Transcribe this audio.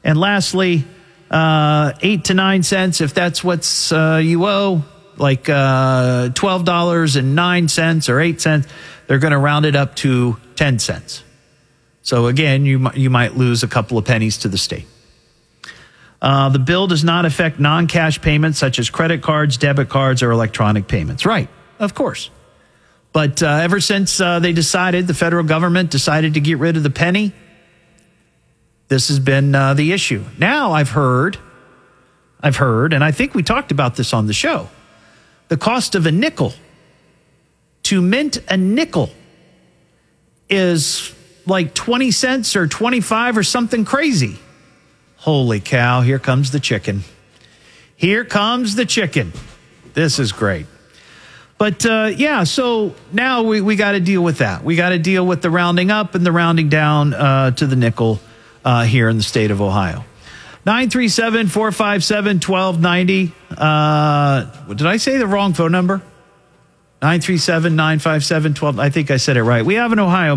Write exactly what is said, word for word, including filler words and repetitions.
And lastly, uh, eight to nine cents if that's what's uh, you owe, like uh, twelve dollars and nine cents or eight cents. They're going to round it up to ten cents. So again, you you might lose a couple of pennies to the state. Uh, the bill does not affect non-cash payments such as credit cards, debit cards, or electronic payments. Right, of course. But uh, ever since uh, they decided, the federal government decided to get rid of the penny, this has been uh, the issue. Now I've heard, I've heard, and I think we talked about this on the show, the cost of a nickel, to mint a nickel, is like twenty cents or twenty-five or something crazy. Holy cow, here comes the chicken. Here comes the chicken. This is great. But uh, yeah, so now we, we got to deal with that. We got to deal with the rounding up and the rounding down uh, to the nickel uh, here in the state of Ohio. nine three seven, four five seven, one two nine zero. Uh, did I say the wrong phone number? nine three seven, nine five seven, one two. I think I said it right. We have an Ohio